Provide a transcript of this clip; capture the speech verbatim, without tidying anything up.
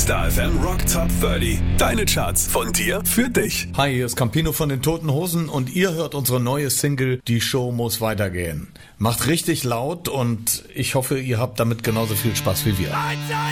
Star F M Rock Top dreißig. Deine Charts von dir für dich. Hi, hier ist Campino von den Toten Hosen und ihr hört unsere neue Single Die Show muss weitergehen. Macht richtig laut und ich hoffe, ihr habt damit genauso viel Spaß wie wir.